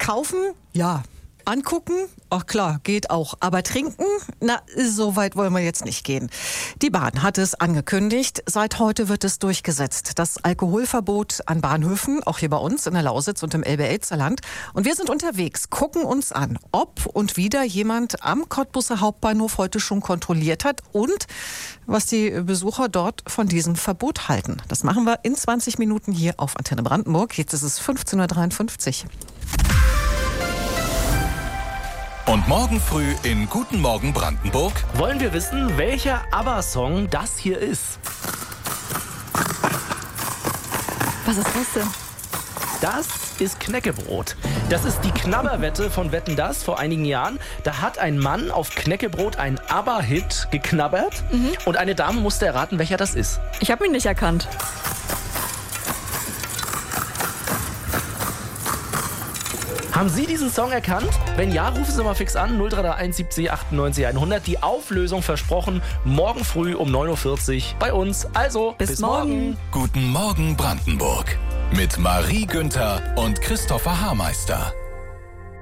Kaufen? Ja. Angucken? Ach klar, geht auch. Aber trinken? Na, so weit wollen wir jetzt nicht gehen. Die Bahn hat es angekündigt. Seit heute wird es durchgesetzt. Das Alkoholverbot an Bahnhöfen, auch hier bei uns in der Lausitz und im Elbe-Elster-Land. Und wir sind unterwegs, gucken uns an, ob und wie da jemand am Cottbuser Hauptbahnhof heute schon kontrolliert hat und was die Besucher dort von diesem Verbot halten. Das machen wir in 20 Minuten hier auf Antenne Brandenburg. Jetzt ist es 15:53 Uhr. Und morgen früh in Guten Morgen Brandenburg wollen wir wissen, welcher ABBA-Song das hier ist. Was ist das denn? Das ist Knäckebrot. Das ist die Knabberwette von Wetten, dass vor einigen Jahren. Da hat ein Mann auf Knäckebrot einen ABBA-Hit geknabbert und eine Dame musste erraten, welcher das ist. Ich habe ihn nicht erkannt. Haben Sie diesen Song erkannt? Wenn ja, rufen Sie mal fix an, 0331 70 98 100. Die Auflösung versprochen, morgen früh um 9:40 Uhr bei uns. Also, bis morgen. Guten Morgen Brandenburg mit Marie Günther und Christopher Haarmeister.